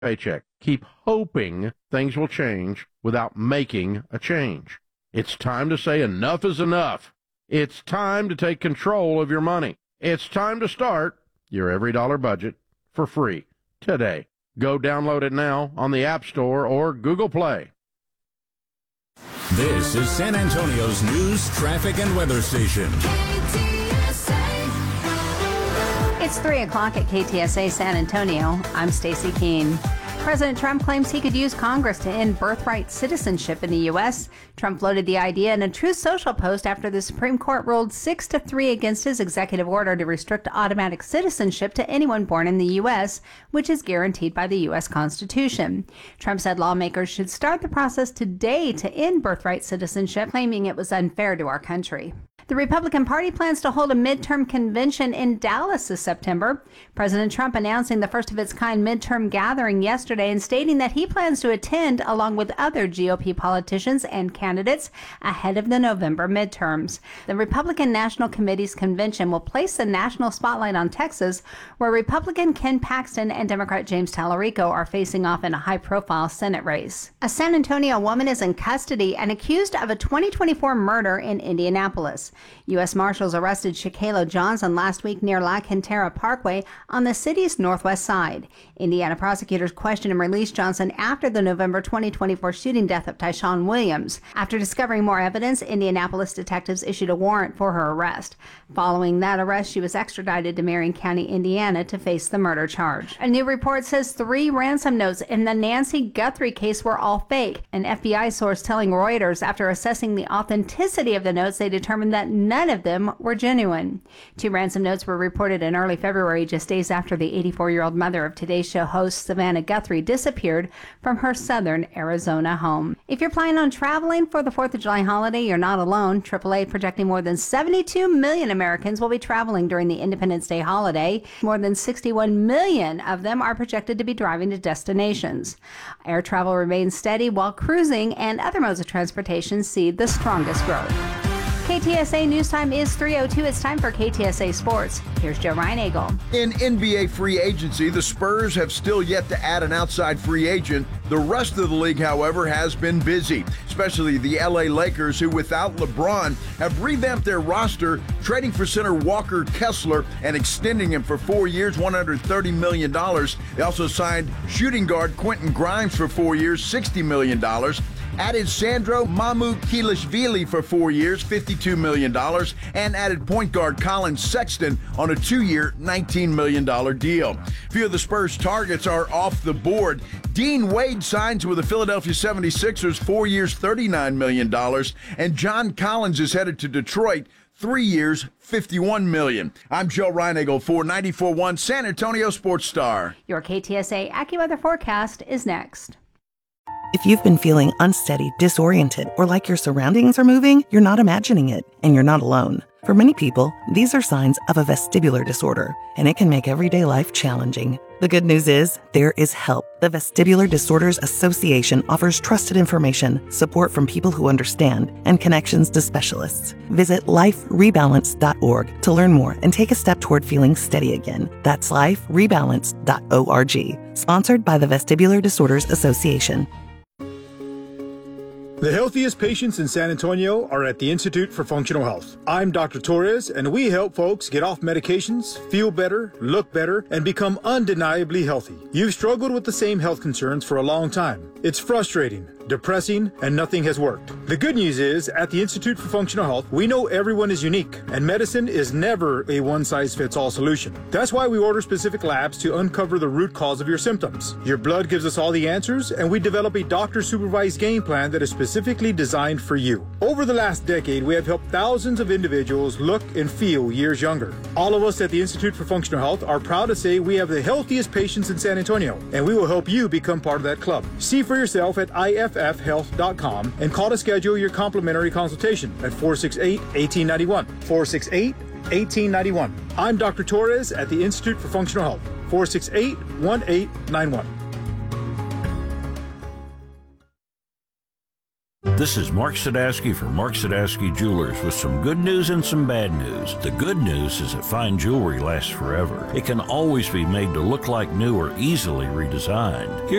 paycheck. Keep hoping things will change without making a change. It's time to say enough is enough. It's time to take control of your money. It's time to start your Every Dollar Budget for free today. Go download it now on the App Store or Google Play. This is San Antonio's news, traffic, and weather station. It's 3 o'clock at KTSA San Antonio. I'm Stacy Keene. President Trump claims he could use Congress to end birthright citizenship in the U.S. Trump floated the idea in a Truth Social post after the Supreme Court ruled 6-3 against his executive order to restrict automatic citizenship to anyone born in the U.S., which is guaranteed by the U.S. Constitution. Trump said lawmakers should start the process today to end birthright citizenship, claiming it was unfair to our country. The Republican Party plans to hold a midterm convention in Dallas this September. President Trump announcing the first of its kind midterm gathering yesterday and stating that he plans to attend along with other GOP politicians and candidates ahead of the November midterms. The Republican National Committee's convention will place the national spotlight on Texas, where Republican Ken Paxton and Democrat James Tallarico are facing off in a high-profile Senate race. A San Antonio woman is in custody and accused of a 2024 murder in Indianapolis. U.S. Marshals arrested Shakayla Johnson last week near La Cantera Parkway on the city's northwest side. Indiana prosecutors questioned and released Johnson after the November 2024 shooting death of Tyshawn Williams. After discovering more evidence, Indianapolis detectives issued a warrant for her arrest. Following that arrest, she was extradited to Marion County, Indiana, to face the murder charge. A new report says 3 ransom notes in the Nancy Guthrie case were all fake. An FBI source telling Reuters after assessing the authenticity of the notes, they determined that none of them were genuine. 2 ransom notes were reported in early February, just days after the 84-year-old mother of Today Show host Savannah Guthrie disappeared from her southern Arizona home. If you're planning on traveling for the 4th of July holiday, you're not alone. AAA projecting more than 72 million Americans will be traveling during the Independence Day holiday. More than 61 million of them are projected to be driving to destinations. Air travel remains steady while cruising and other modes of transportation see the strongest growth. KTSA News Time is 3:02. It's time for KTSA Sports. Here's Joe Reinagel. In NBA free agency, the Spurs have still yet to add an outside free agent. The rest of the league, however, has been busy, especially the LA Lakers, who without LeBron have revamped their roster, trading for center Walker Kessler and extending him for 4 years, $130 million. They also signed shooting guard Quentin Grimes for 4 years, $60 million. Added Sandro Mamoukelashvili for 4 years, $52 million, and added point guard Colin Sexton on a 2-year, $19 million deal. Few of the Spurs' targets are off the board. Dean Wade signs with the Philadelphia 76ers, 4 years, $39 million, and John Collins is headed to Detroit, 3 years, $51 million. I'm Joe Reinagel for 94.1 San Antonio Sports Star. Your KTSA AccuWeather forecast is next. If you've been feeling unsteady, disoriented, or like your surroundings are moving, you're not imagining it, and you're not alone. For many people, these are signs of a vestibular disorder, and it can make everyday life challenging. The good news is, there is help. The Vestibular Disorders Association offers trusted information, support from people who understand, and connections to specialists. Visit liferebalance.org to learn more and take a step toward feeling steady again. That's liferebalance.org. Sponsored by the Vestibular Disorders Association. The healthiest patients in San Antonio are at the Institute for Functional Health. I'm Dr. Torres, and we help folks get off medications, feel better, look better, and become undeniably healthy. You've struggled with the same health concerns for a long time. It's frustrating, depressing, and nothing has worked. The good news is, at the Institute for Functional Health, we know everyone is unique, and medicine is never a one-size-fits-all solution. That's why we order specific labs to uncover the root cause of your symptoms. Your blood gives us all the answers, and we develop a doctor-supervised game plan that is specifically designed for you. Over the last decade, we have helped thousands of individuals look and feel years younger. All of us at the Institute for Functional Health are proud to say we have the healthiest patients in San Antonio, and we will help you become part of that club. See for yourself at iffhealth.com and call to schedule your complimentary consultation at 468-1891. 468-1891. I'm Dr. Torres at the Institute for Functional Health. 468-1891. This is Mark Sadowski from Mark Sadowski Jewelers with some good news and some bad news. The good news is that fine jewelry lasts forever. It can always be made to look like new or easily redesigned.